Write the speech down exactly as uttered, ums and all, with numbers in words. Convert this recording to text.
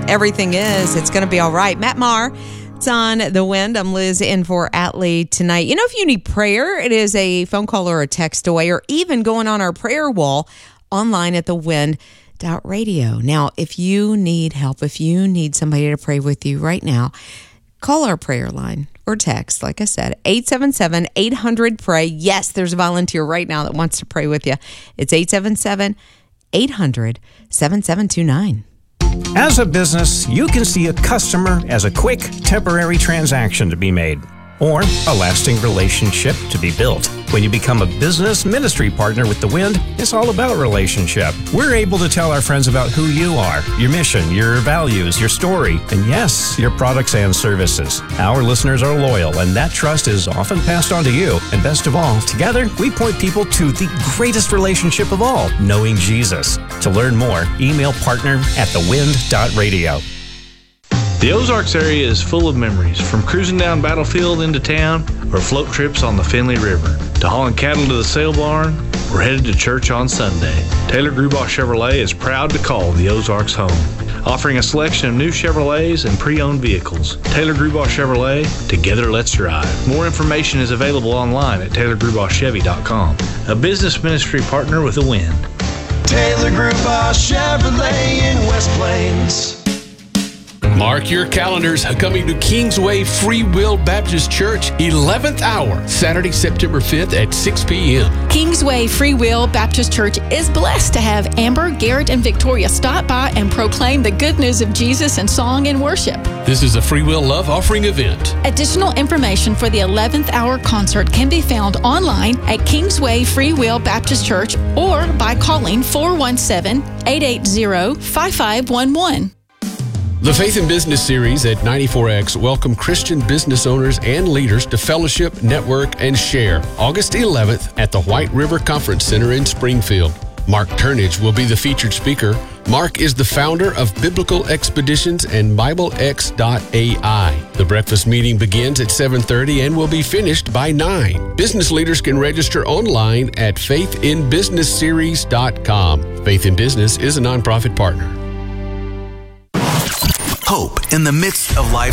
everything is, it's going to be all right. Matt Maher, it's on The Wind. I'm Liz in for Atlee tonight. You know, if you need prayer, it is a phone call or a text away, or even going on our prayer wall online at the wind dot radio. Now, if you need help, if you need somebody to pray with you right now, call our prayer line or text, like I said, eight seven seven, eight hundred, pray. Yes, there's a volunteer right now that wants to pray with you. It's eight seven seven, eight hundred, seven seven two nine. As a business, you can see a customer as a quick, temporary transaction to be made, or a lasting relationship to be built. When you become a business ministry partner with The Wind, it's all about relationship. We're able to tell our friends about who you are, your mission, your values, your story, and yes, your products and services. Our listeners are loyal, and that trust is often passed on to you. And best of all, together, we point people to the greatest relationship of all, knowing Jesus. To learn more, email partner at the wind dot radio. The Ozarks area is full of memories, from cruising down Battlefield into town or float trips on the Finley River, to hauling cattle to the sale barn or headed to church on Sunday. Taylor Grubach Chevrolet is proud to call the Ozarks home, offering a selection of new Chevrolets and pre-owned vehicles. Taylor Grubach Chevrolet, together let's drive. More information is available online at taylor grubach chevy dot com, a business ministry partner with The Wind. Taylor Grubach Chevrolet in West Plains. Mark your calendars, coming to Kingsway Free Will Baptist Church, eleventh hour, Saturday, September fifth at six p.m. Kingsway Free Will Baptist Church is blessed to have Amber, Garrett, and Victoria stop by and proclaim the good news of Jesus in song and worship. This is a Free Will Love Offering event. Additional information for the eleventh hour concert can be found online at Kingsway Free Will Baptist Church or by calling four one seven, eight eight zero, five five one one. The Faith in Business series at ninety-four X welcome Christian business owners and leaders to fellowship, network, and share August eleventh at the White River Conference Center in Springfield. Mark Turnage will be the featured speaker. Mark is the founder of Biblical Expeditions and Bible X dot A I. The breakfast meeting begins at seven thirty and will be finished by nine. Business leaders can register online at faith in business series dot com. Faith in Business is a nonprofit partner. Hope in the midst of life.